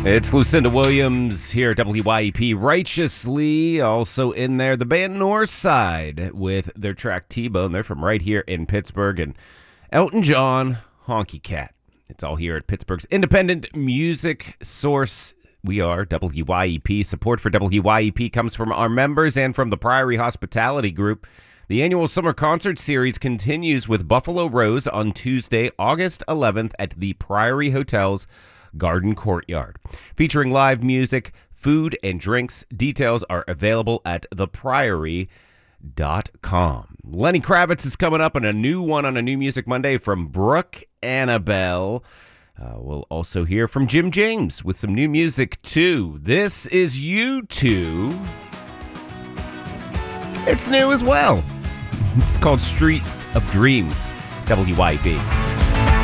It's Lucinda Williams here at WYEP. Righteously also in there. The band Northside with their track T-Bone. They're from right here in Pittsburgh. And Elton John, Honky Cat. It's all here at Pittsburgh's independent music source. We are WYEP. Support for WYEP comes from our members and from the Priory Hospitality Group. The annual summer concert series continues with Buffalo Rose on Tuesday, August 11th at the Priory Hotel's Garden Courtyard. Featuring live music, food, and drinks. Details are available at thepriory.com. Lenny Kravitz is coming up on a new one on a New Music Monday from Brooke Annabelle. We'll also hear from Jim James with some new music, too. This is U2. It's new as well. It's called Street of Dreams, WYP.